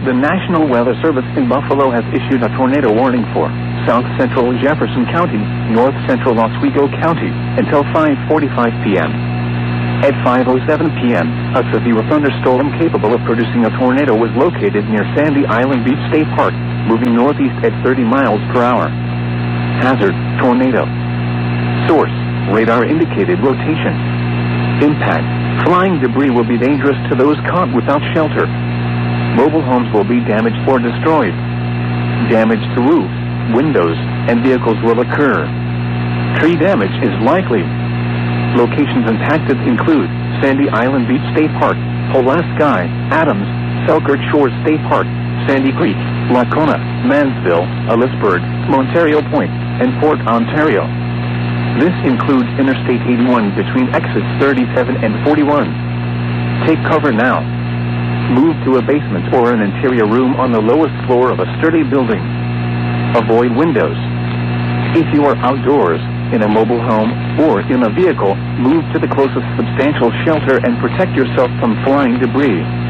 The National Weather Service in Buffalo has issued a tornado warning for South Central Jefferson County, North Central Oswego County, until 5:45 p.m. At 5:07 p.m., a severe thunderstorm capable of producing a tornado was located near Sandy Island Beach State Park, moving northeast at 30 miles per hour. Hazard: tornado. Source: radar indicated rotation. Impact: flying debris will be dangerous to those caught without shelter. Mobile homes will be damaged or destroyed. Damage to roofs, windows, and vehicles will occur. Tree damage is likely. Locations impacted include Sandy Island Beach State Park, Pulaski, Adams, Selkirk Shores State Park, Sandy Creek, Lacona, Mansville, Ellisburg, Ontario Point, and Fort Ontario. This includes Interstate 81 between exits 37 and 41. Take cover now. Move to a basement or an interior room on the lowest floor of a sturdy building. Avoid windows. If you are outdoors, in a mobile home, or in a vehicle, move to the closest substantial shelter and protect yourself from flying debris.